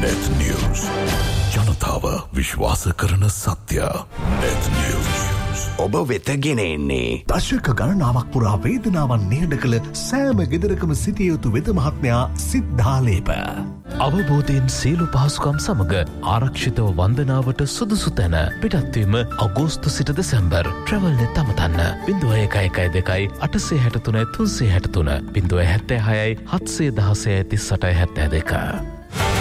Net News. ජනතාව විශ්වාස කරන සත්‍ය. Net News. ඔබ වෙත ගෙන එන්නේ දශක ගණනාවක් පුරා වේදනාවන් නිහඬ කළ සෑම ගෙදරකම සිටිය යුතු වෙද මහත්මයා සිද්ධාලේප. අවබෝධයෙන් සියලු පහසුකම් සමග ආරක්ෂිතව වන්දනාවට සුදුසු තැන. පිටත්වීම අගෝස්තු සිට දෙසැම්බර්. ට්‍රැවල්නෙත් අමතන්න 0112 863 363 076 716 38 72.